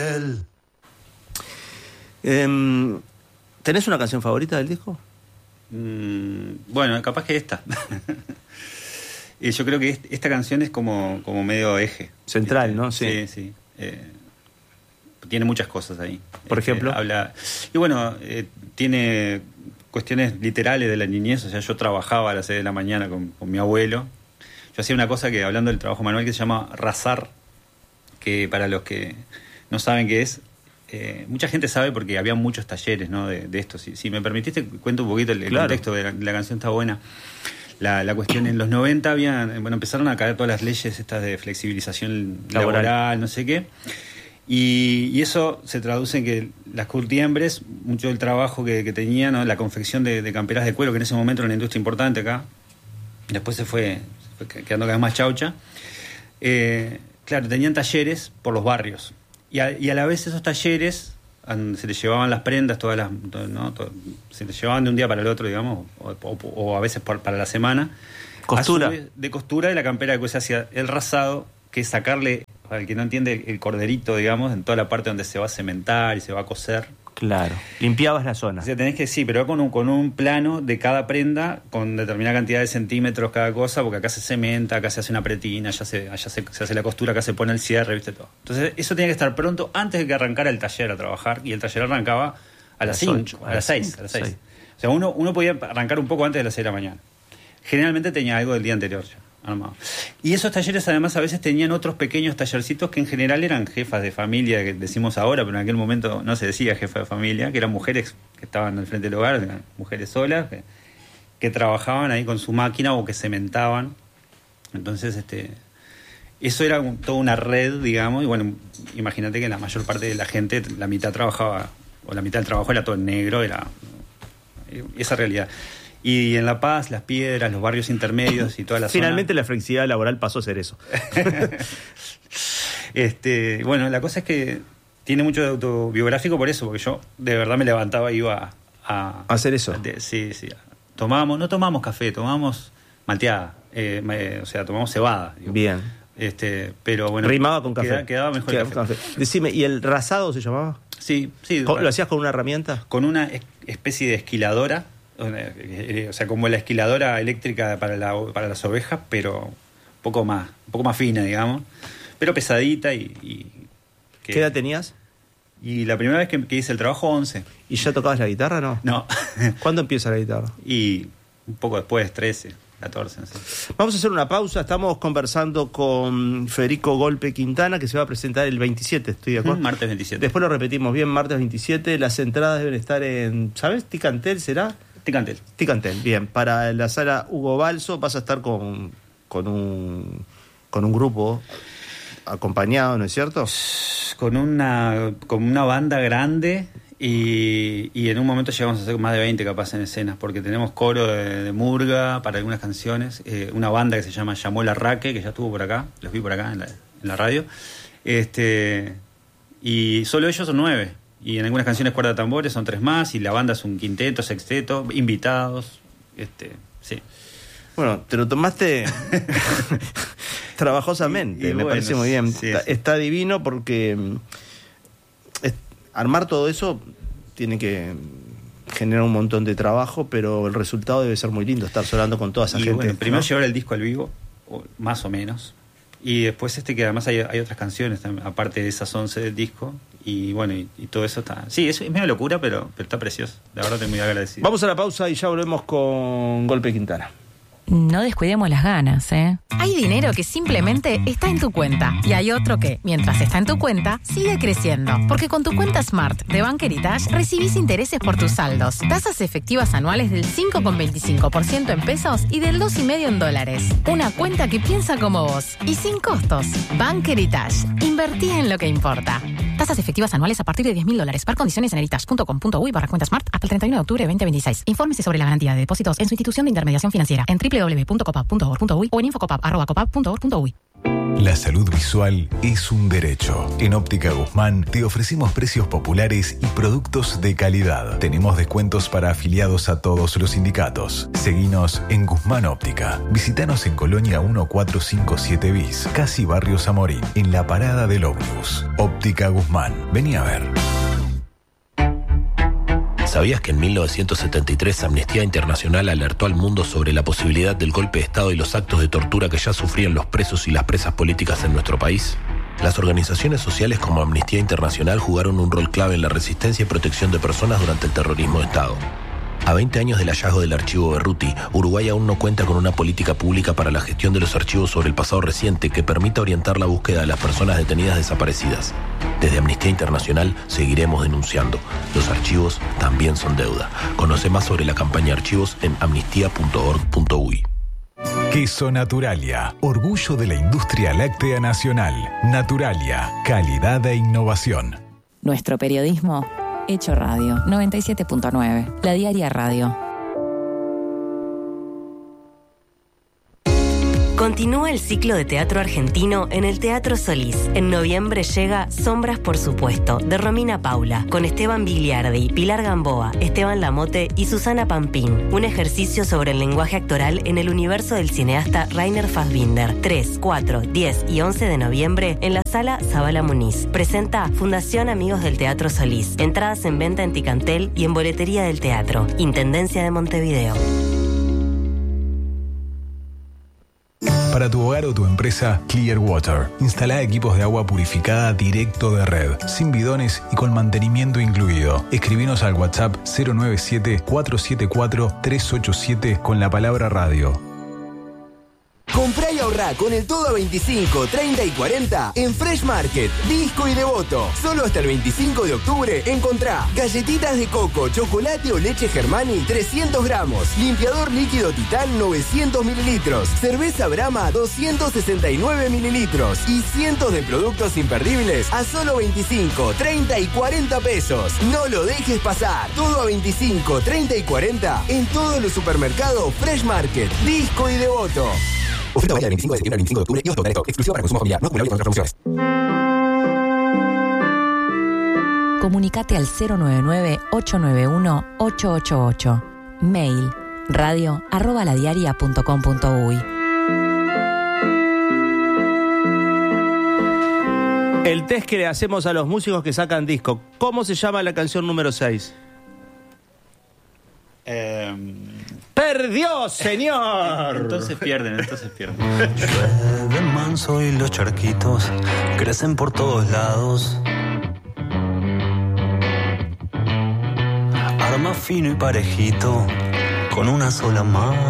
¿Tenés una canción favorita del disco? Bueno, capaz que esta. Yo creo que esta canción es como medio eje. Central, ¿no? Sí. Tiene muchas cosas ahí. Por ejemplo. Y bueno, tiene cuestiones literales de la niñez. O sea, yo trabajaba a las 6 de la mañana con mi abuelo. Yo hacía una cosa que, hablando del trabajo manual, que se llama razar, que para los que no saben qué es, mucha gente sabe porque había muchos talleres, ¿no? de esto. Si me permitiste, cuento un poquito el contexto de la canción. Está buena. La cuestión, en los 90 empezaron a caer todas las leyes estas de flexibilización laboral, no sé qué. Y eso se traduce en que las curtiembres, mucho del trabajo que tenían, ¿no? La confección de camperas de cuero, que en ese momento era una industria importante acá, después se fue quedando cada vez más chaucha. Claro, tenían talleres por los barrios. Y a la vez esos talleres se les llevaban las prendas, se les llevaban de un día para el otro, digamos, o a veces para la semana. Costura. De costura de la campera, que se hacía el rasado, que es sacarle, para el que no entiende, el corderito, digamos, en toda la parte donde se va a cementar y se va a coser. Claro, limpiabas la zona. O sea, tenés que, sí, pero con un plano de cada prenda, con determinada cantidad de centímetros cada cosa, porque acá se cementa, acá se hace una pretina, allá se hace la costura, acá se pone el cierre, ¿viste? Todo. Entonces, eso tenía que estar pronto antes de que arrancara el taller a trabajar, y el taller arrancaba a las 5, a las 6. O sea, uno podía arrancar un poco antes de las 6 de la mañana. Generalmente tenía algo del día anterior ya armado. Y esos talleres además a veces tenían otros pequeños tallercitos que en general eran jefas de familia, que decimos ahora, pero en aquel momento no se decía jefa de familia, que eran mujeres que estaban al frente del hogar, eran mujeres solas, que trabajaban ahí con su máquina o que cementaban. Entonces, eso era toda una red, digamos, y bueno, imagínate que la mayor parte de la gente, la mitad trabajaba, o la mitad del trabajo era todo en negro, era esa realidad. Y en La Paz, Las Piedras, los barrios intermedios y toda la Finalmente zona... la flexibilidad laboral pasó a ser eso. Bueno, la cosa es que tiene mucho de autobiográfico por eso, porque yo de verdad me levantaba y iba a hacer eso. Sí. No tomamos café, tomamos malteada, o sea, tomamos cebada. Digo. Bien. Pero bueno, rimaba con café. Quedaba mejor el café. Decime, ¿y el rasado se llamaba? Sí. ¿Lo hacías con una herramienta? Con una especie de esquiladora. O sea, como la esquiladora eléctrica para las ovejas, pero un poco más fina, digamos, pero pesadita. ¿Qué edad tenías? Y la primera vez que hice el trabajo, 11. ¿Y ya tocabas la guitarra, no? No. ¿Cuándo empieza la guitarra? Y un poco después, 13, 14, no sé. Vamos a hacer una pausa. Estamos conversando con Federico Golpe Quintana, que se va a presentar el 27, ¿estoy de acuerdo? Martes 27. Después lo repetimos bien, martes 27. Las entradas deben estar en, ¿sabes? Ticantel, ¿será? Ticantel, bien. Para la sala Hugo Balso vas a estar con un grupo acompañado, ¿no es cierto? Con una banda grande y en un momento llegamos a hacer más de 20 capaz en escenas, porque tenemos coro de murga para algunas canciones, una banda que se llama Llamó la Raque, que ya estuvo por acá, los vi por acá en la radio, y solo ellos son 9. Y en algunas canciones cuerda de tambores son 3 más, y la banda es un quinteto, sexteto, invitados, sí. Bueno, te lo tomaste trabajosamente, me parece muy bien. Sí. Está divino porque armar todo eso tiene que generar un montón de trabajo, pero el resultado debe ser muy lindo, estar sonando con toda esa gente. Bueno, primero llevar el disco al vivo, más o menos, y después que además hay otras canciones, aparte de esas 11 del disco. Y bueno, y todo eso está... Sí, es medio locura, pero está precioso. La verdad estoy muy agradecido. Vamos a la pausa y ya volvemos con Golpe Quintana. No descuidemos las ganas, ¿eh? Hay dinero que simplemente está en tu cuenta. Y hay otro que, mientras está en tu cuenta, sigue creciendo. Porque con tu cuenta Smart de Bank Heritage recibís intereses por tus saldos. Tasas efectivas anuales del 5,25% en pesos y del 2,5% en dólares. Una cuenta que piensa como vos. Y sin costos. Bank Heritage. Invertí en lo que importa. Tasas efectivas anuales a partir de $10.000. Ver condiciones en heritage.com.uy/cuenta Smart hasta el 31 de octubre de 2026. Infórmese sobre la garantía de depósitos en su institución de intermediación financiera en www.copap.org.uy o en infocopap.org.uy. La salud visual es un derecho. En Óptica Guzmán te ofrecemos precios populares y productos de calidad. Tenemos descuentos para afiliados a todos los sindicatos. Seguinos en Guzmán Óptica. Visítanos en Colonia 1457 bis, casi Barrio Zamorín, en la parada del ómnibus. Óptica Guzmán. Vení a ver. ¿Sabías que en 1973 Amnistía Internacional alertó al mundo sobre la posibilidad del golpe de Estado y los actos de tortura que ya sufrían los presos y las presas políticas en nuestro país? Las organizaciones sociales como Amnistía Internacional jugaron un rol clave en la resistencia y protección de personas durante el terrorismo de Estado. A 20 años del hallazgo del archivo Berruti, Uruguay aún no cuenta con una política pública para la gestión de los archivos sobre el pasado reciente que permita orientar la búsqueda de las personas detenidas desaparecidas. Desde Amnistía Internacional seguiremos denunciando. Los archivos también son deuda. Conoce más sobre la campaña Archivos en amnistía.org.uy. Queso Naturalia, orgullo de la industria láctea nacional. Naturalia, calidad e innovación. Nuestro periodismo hecho radio. 97.9. La Diaria Radio. Continúa el ciclo de teatro argentino en el Teatro Solís. En noviembre llega Sombras por supuesto, de Romina Paula, con Esteban Vigliardi, Pilar Gamboa, Esteban Lamote y Susana Pampín. Un ejercicio sobre el lenguaje actoral en el universo del cineasta Rainer Fassbinder. 3, 4, 10 y 11 de noviembre en la Sala Zabala Muniz. Presenta Fundación Amigos del Teatro Solís. Entradas en venta en Ticantel y en Boletería del Teatro. Intendencia de Montevideo. Para tu hogar o tu empresa, Clear Water. Instala equipos de agua purificada directo de red, sin bidones y con mantenimiento incluido. Escribinos al WhatsApp 097-474-387 con la palabra radio. Comprá y ahorrá con el todo a 25, 30 y 40 en Fresh Market, Disco y Devoto. Solo hasta el 25 de octubre encontrá galletitas de coco, chocolate o leche Germani 300 gramos, limpiador líquido Titán 900 mililitros, cerveza Brahma 269 mililitros y cientos de productos imperdibles a solo 25, 30 y 40 pesos. No lo dejes pasar. Todo a 25, 30 y 40 en todos los supermercados Fresh Market, Disco y Devoto. Oferta válida del 25 de septiembre al 25 de octubre y hasta stock. Exclusivo para consumo familiar. No acumulable con otras promociones. Comunicate al 099-891-888. Mail radio@ladiaria.com.uy. El test que le hacemos a los músicos que sacan disco. ¿Cómo se llama la canción número 6? ¡Perdió, señor! Entonces pierden. Llueve manso y los charquitos crecen por todos lados. Arma fino y parejito, con una sola mano.